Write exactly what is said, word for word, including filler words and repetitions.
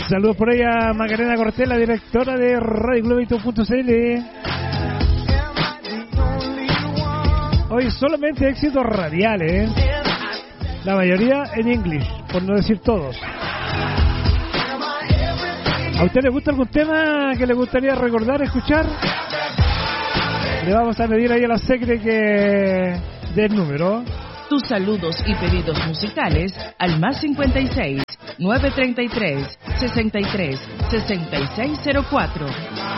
Saludos por ahí a Macarena Cortés, la directora de Radio Globito punto c l. Hoy solamente éxitos radiales, ¿eh? La mayoría en inglés, por no decir todos. ¿A usted le gusta algún tema que le gustaría recordar, escuchar? Le vamos a pedir ahí a la secre que del número. Tus saludos y pedidos musicales al más cincuenta y seis, nueve treinta y tres, sesenta y tres, sesenta y seis cero cuatro.